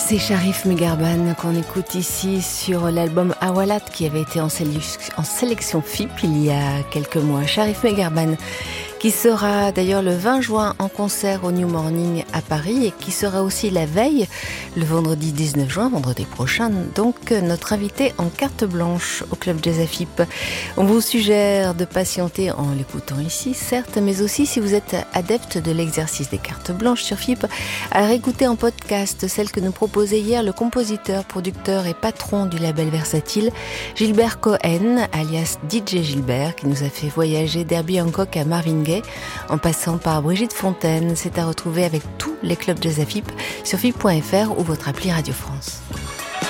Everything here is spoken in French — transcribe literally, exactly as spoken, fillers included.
C'est Sharif Megarban qu'on écoute ici sur l'album Awalat qui avait été en, sélu- en sélection F I P il y a quelques mois. Sharif Megarban qui sera d'ailleurs le vingt juin en concert au New Morning à Paris et qui sera aussi la veille, le vendredi dix-neuf juin, vendredi prochain, donc notre invité en carte blanche au Club Jazz à F I P. On vous suggère de patienter en l'écoutant ici, certes, mais aussi si vous êtes adepte de l'exercice des cartes blanches sur F I P, à réécouter en podcast celle que nous proposait hier le compositeur, producteur et patron du label Versatile, Gilbert Cohen, alias D J Gilbert, qui nous a fait voyager d'Herbie Hancock à Marvin Gaye, en passant par Brigitte Fontaine. C'est à retrouver avec tous les clubs Jazz à F I P sur F I P point F R ou votre appli Radio France.